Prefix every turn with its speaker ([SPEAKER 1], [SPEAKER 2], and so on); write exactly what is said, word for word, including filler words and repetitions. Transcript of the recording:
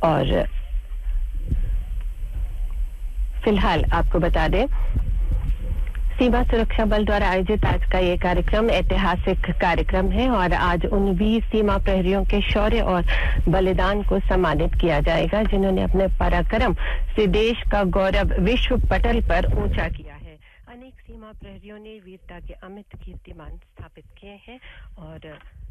[SPEAKER 1] और फिलहाल आपको बता दें सीमा सुरक्षा बल द्वारा आयोजित आज का ये कार्यक्रम ऐतिहासिक कार्यक्रम है और आज उन वीर सीमा प्रहरियों के शौर्य और बलिदान को सम्मानित किया जाएगा जिन्होंने अपने पराक्रम से देश का गौरव विश्व पटल पर ऊंचा किया है। अनेक सीमा प्रहरियों ने वीरता के अमिट कीर्तिमान स्थापित किए हैं और